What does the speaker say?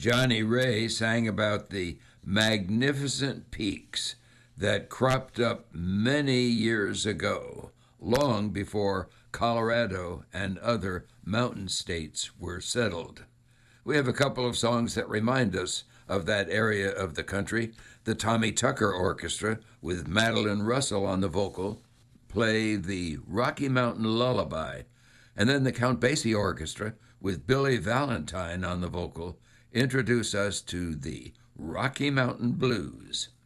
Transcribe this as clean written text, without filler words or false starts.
Johnny Ray sang about the magnificent peaks that cropped up many years ago, long before Colorado and other mountain states were settled. We have a couple of songs that remind us of that area of the country. The Tommy Tucker Orchestra, with Madeline Russell on the vocal, play the Rocky Mountain Lullaby. And then the Count Basie Orchestra, with Billy Valentine on the vocal, introduce us to the Rocky Mountain Blues.